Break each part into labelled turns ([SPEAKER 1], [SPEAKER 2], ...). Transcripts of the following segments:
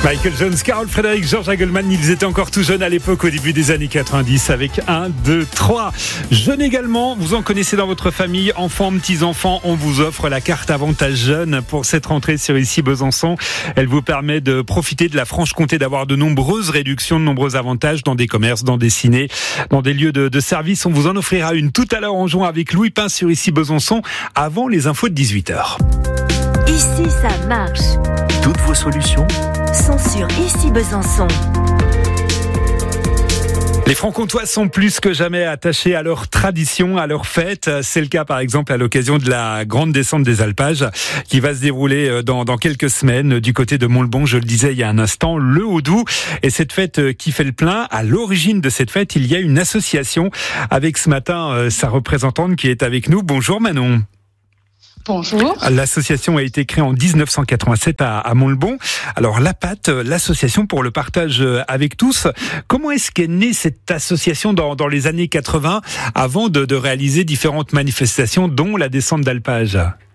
[SPEAKER 1] Michael Jones, Carol Frédéric, George Hagelman, ils étaient encore tout jeunes à l'époque, au début des années 90, avec 1, 2, 3. Jeunes également, vous en connaissez dans votre famille, enfants, petits-enfants, on vous offre la carte Avantage Jeune pour cette rentrée sur Ici Besançon. Elle vous permet de profiter de la Franche-Comté, d'avoir de nombreuses réductions, de nombreux avantages dans des commerces, dans des cinés, dans des lieux de service. On vous en offrira une tout à l'heure en jouant avec Louis Pin sur Ici Besançon, avant les infos de 18h.
[SPEAKER 2] Ici, ça marche.
[SPEAKER 3] Toutes vos solutions
[SPEAKER 2] Sont sur Ici Besançon.
[SPEAKER 1] Les Francs-Comtois sont plus que jamais attachés à leurs traditions, à leurs fêtes. C'est le cas par exemple à l'occasion de la grande descente des alpages qui va se dérouler dans quelques semaines du côté de Montleban. Je le disais il y a un instant, le Haut-Doubs. Et cette fête qui fait le plein, à l'origine de cette fête, il y a une association avec ce matin sa représentante qui est avec nous. Bonjour Manon.
[SPEAKER 4] Bonjour.
[SPEAKER 1] L'association a été créée en 1987 à Montleban. Alors l'APAT, l'association pour le partage avec tous. Comment est-ce qu'est née cette association dans les années 80 avant de réaliser différentes manifestations dont la descente d'alpage ?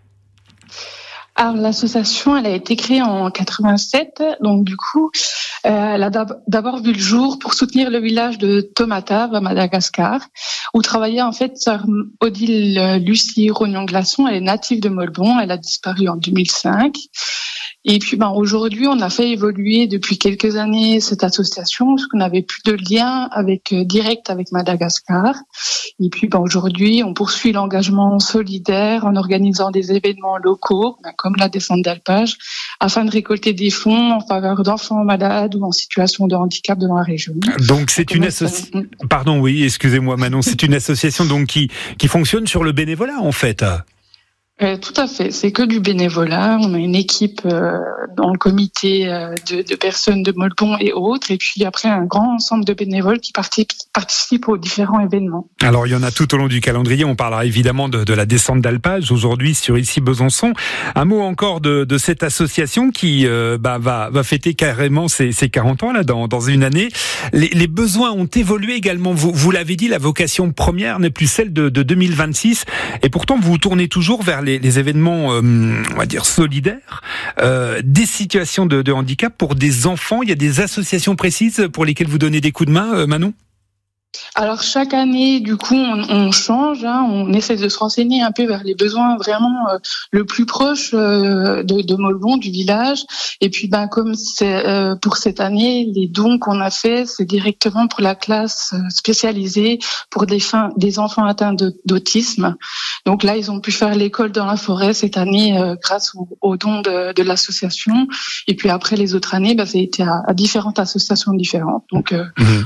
[SPEAKER 4] Alors l'association, elle a été créée en 87, donc du coup, elle a d'abord vu le jour pour soutenir le village de Tomatave à Madagascar, où travaillait en fait sœur Odile Lucie Rognon-Glaçon. Elle est native de Montleban, elle a disparu en 2005. Et puis aujourd'hui, on a fait évoluer depuis quelques années cette association parce qu'on n'avait plus de lien direct avec Madagascar. Et puis aujourd'hui, on poursuit l'engagement solidaire en organisant des événements locaux, comme la descente d'alpage, afin de récolter des fonds en faveur d'enfants malades ou en situation de handicap dans la région.
[SPEAKER 1] Donc c'est une association. Pardon, oui, excusez-moi Manon, c'est une association donc qui fonctionne sur le bénévolat en fait.
[SPEAKER 4] Tout à fait, c'est que du bénévolat. On a une équipe dans le comité de personnes de Montleban et autres, et puis après un grand ensemble de bénévoles qui participent aux différents événements.
[SPEAKER 1] Alors il y en a tout au long du calendrier, on parlera évidemment de la descente d'alpage aujourd'hui sur Ici Besançon. Un mot encore de cette association qui va fêter carrément ses 40 ans là dans une année. Les besoins ont évolué également, vous l'avez dit, la vocation première n'est plus celle de 2026, et pourtant vous vous tournez toujours vers les événements, on va dire, solidaires, des situations de handicap pour des enfants. Il y a des associations précises pour lesquelles vous donnez des coups de main, Manon ?
[SPEAKER 4] Alors chaque année, du coup, on change. On essaie de se renseigner un peu vers les besoins vraiment le plus proche de Montleban, du village. Et puis, comme c'est pour cette année, les dons qu'on a fait, c'est directement pour la classe spécialisée pour des enfants atteints d'autisme. Donc là, ils ont pu faire l'école dans la forêt cette année grâce aux dons de l'association. Et puis après, les autres années, ça a été à différentes associations différentes. Donc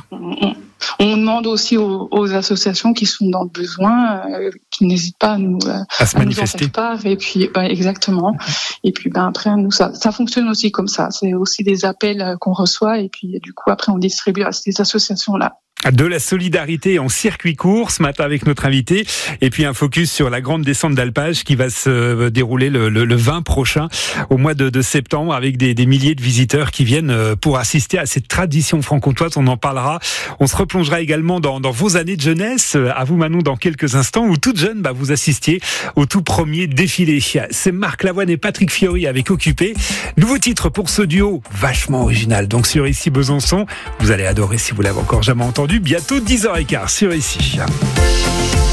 [SPEAKER 4] on demande aussi aux associations qui sont dans le besoin, qui n'hésitent pas à
[SPEAKER 1] se manifester.
[SPEAKER 4] Nous en faire part. Et puis, exactement. Et puis, après, nous, ça fonctionne aussi comme ça. C'est aussi des appels qu'on reçoit. Et puis, du coup, après, on distribue à ces associations-là.
[SPEAKER 1] De la solidarité en circuit court ce matin avec notre invité, et puis un focus sur la grande descente d'alpage qui va se dérouler le 20 prochain au mois de septembre avec des milliers de visiteurs qui viennent pour assister à cette tradition franc-comtoise. On en parlera, on se replongera également dans vos années de jeunesse, à vous Manon dans quelques instants, où toute jeune vous assistiez au tout premier défilé. C'est Marc Lavoine et Patrick Fiori avec Occupé. Nouveau titre pour ce duo vachement original, donc sur Ici Besançon, vous allez adorer si vous l'avez encore jamais entendu. Bientôt 10h15 sur Ici.